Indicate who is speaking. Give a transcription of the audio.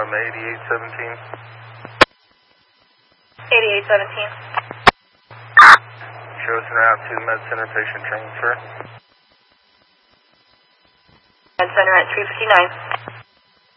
Speaker 1: 8817.
Speaker 2: 8817.
Speaker 1: Shows now to Med Center patient transfer.
Speaker 2: Med Center at 359.